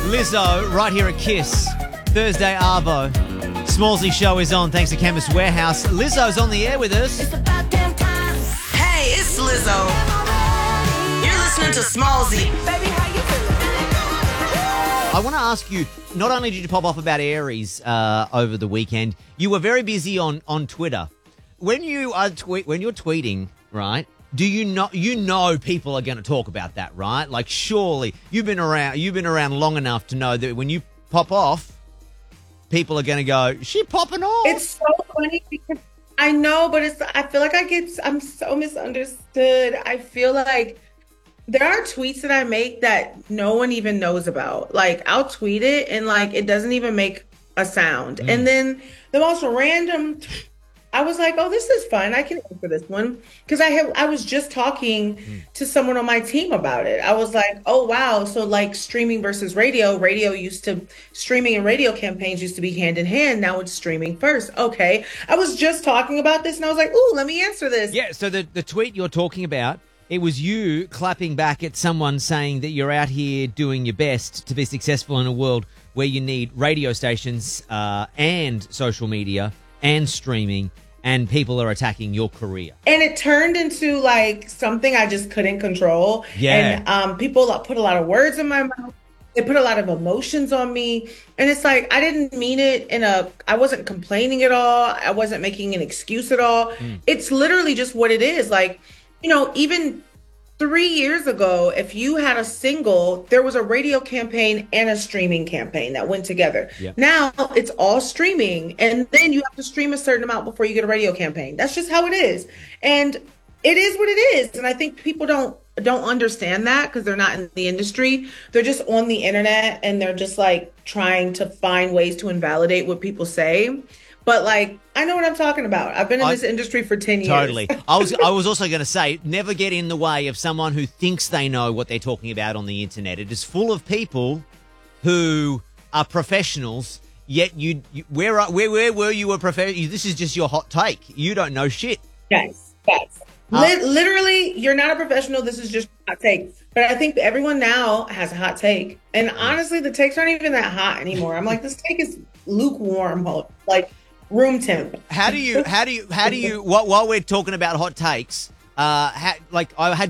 Lizzo, right here at Kiss. Thursday Arvo. Smallsy show is on thanks to Chemist Warehouse. Lizzo's on the air with us. Hey, it's Lizzo. You're listening to Smallsy. I want to ask you, not only did you pop off about Aries over the weekend, you were very busy on Twitter. When you are when you're tweeting, right? Do you know people are going to talk about that, right? Like, surely you've been around long enough to know that when you pop off, people are going to go, "She popping off." It's so funny because I know, but I feel like I'm so misunderstood. I feel like there are tweets that I make that no one even knows about. Like, I'll tweet it and like it doesn't even make a sound. And then the most random, I was like, oh, this is fun. I can answer this one. Because I was just talking to someone on my team about it. I was like, oh, wow. So like streaming versus radio streaming and radio campaigns used to be hand in hand. Now it's streaming first. Okay. I was just talking about this and I was like, ooh, let me answer this. Yeah, so the tweet you're talking about, it was you clapping back at someone saying that you're out here doing your best to be successful in a world where you need radio stations and social media and streaming, and people are attacking your career. And it turned into like something I just couldn't control. Yeah. And people put a lot of words in my mouth. They put a lot of emotions on me. And it's like, I didn't mean it I wasn't complaining at all. I wasn't making an excuse at all. It's literally just what it is. Like, you know, even 3 years ago, if you had a single, there was a radio campaign and a streaming campaign that went together. Yeah. Now it's all streaming, and then you have to stream a certain amount before you get a radio campaign. That's just how it is. And it is what it is. And I think people don't understand that because they're not in the industry. They're just on the internet and they're just like trying to find ways to invalidate what people say. But like, I know what I'm talking about. I've been in this industry for 10 years. Totally. I was also going to say, never get in the way of someone who thinks they know what they're talking about on the internet. It is full of people who are professionals, yet where were you a professional? This is just your hot take. You don't know shit. Yes. Literally, you're not a professional. This is just a hot take. But I think everyone now has a hot take. And honestly, the takes aren't even that hot anymore. I'm like, this take is lukewarm, like room temp. How do you while we're talking about hot takes, I had